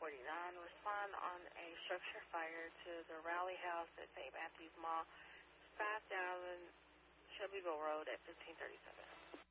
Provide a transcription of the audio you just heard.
Respond on a structure fire to the Rally House at St. Matthew's Mall, 5000 Shelbyville Road at 1537.